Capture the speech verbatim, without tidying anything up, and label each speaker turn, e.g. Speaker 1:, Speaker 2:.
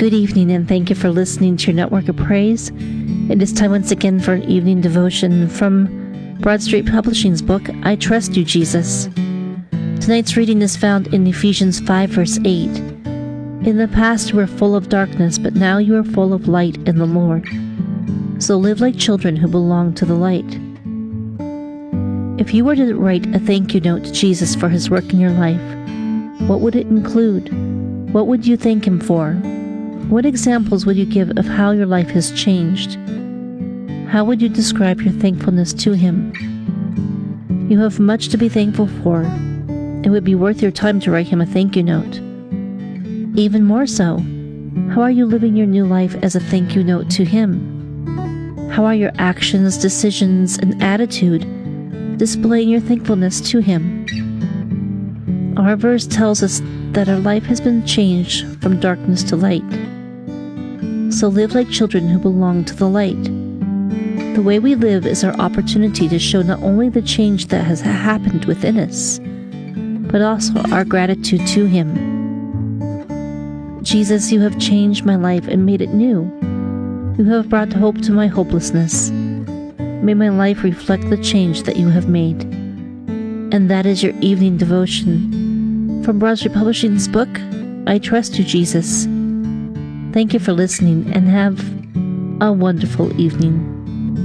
Speaker 1: Good evening, and thank you for listening to your network of praise. It is time once again for an evening devotion from Broad Street Publishing's book, I Trust You, Jesus. Tonight's reading is found in Ephesians five, verse eight. In the past you were full of darkness, but now you are full of light in the Lord. So live like children who belong to the light. If you were to write a thank you note to Jesus for his work in your life, what would it include? What would you thank him for? What examples would you give of how your life has changed? How would you describe your thankfulness to him? You have much to be thankful for. It would be worth your time to write him a thank you note. Even more so, how are you living your new life as a thank you note to him? How are your actions, decisions, and attitude displaying your thankfulness to him? Our verse tells us that our life has been changed from darkness to light. So live like children who belong to the light. The way we live is our opportunity to show not only the change that has happened within us, but also our gratitude to him. Jesus, you have changed my life and made it new. You have brought hope to my hopelessness. May my life reflect the change that you have made. And that is your evening devotion from Broad Street Publishing's book, I Trust You, Jesus. Thank you for listening, and have a wonderful evening.